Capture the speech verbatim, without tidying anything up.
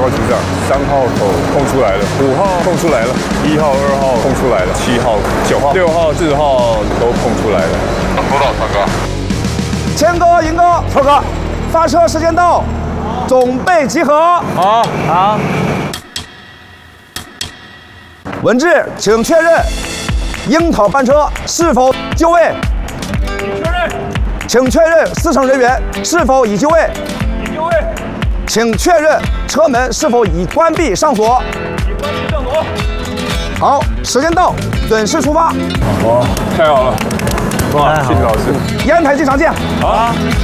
报局长，三号口空出来了，五号空出来了，一号、二号空出来了，七号、九号、六号、四号都空出来了。 多少川哥？ 千哥、银哥、头哥，发车时间到，总备集合。 好， 好， 文志，请确认樱桃班车是否就位。 确认， 请确认司乘人员是否已就位。 已就位， 请确认车门是否已关闭上锁。 已关闭上锁。 好，时间到，准时出发。 哇，太好了！哇，谢谢老师。 烟台机场见。 好。